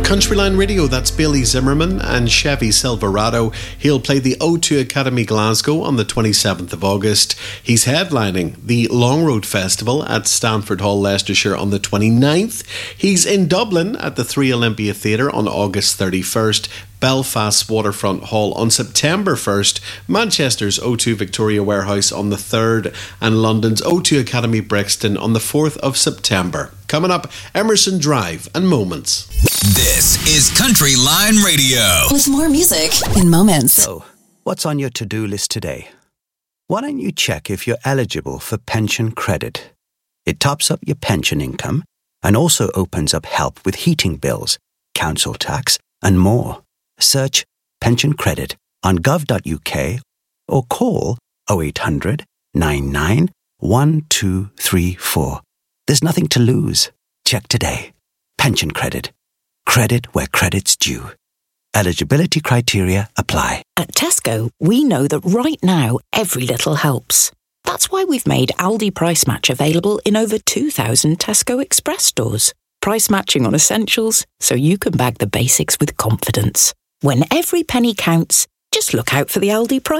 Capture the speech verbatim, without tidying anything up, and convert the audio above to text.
Countryline Radio, that's Billy Zimmerman and Chevy Silverado. He'll play the O two Academy Glasgow on the twenty-seventh of August. He's headlining the Long Road Festival at Stanford Hall, Leicestershire on the twenty-ninth. He's in Dublin at the Three Olympia Theatre on August thirty-first. Belfast's Waterfront Hall on September first, Manchester's O two Victoria Warehouse on the third, and London's O two Academy Brixton on the fourth of September. Coming up, Emerson Drive and Moments. This is Countryline Radio. With more music in moments. So, what's on your to-do list today? Why don't you check if you're eligible for pension credit? It tops up your pension income and also opens up help with heating bills, council tax, and more. Search pension credit on gov dot u k or call oh eight hundred, nine nine, one two three four. There's nothing to lose. Check today. Pension credit. Credit where credit's due. Eligibility criteria apply. At Tesco, we know that right now every little helps. That's why we've made Aldi Price Match available in over two thousand Tesco Express stores. Price matching on essentials so you can bag the basics with confidence. When every penny counts, just look out for the Aldi Price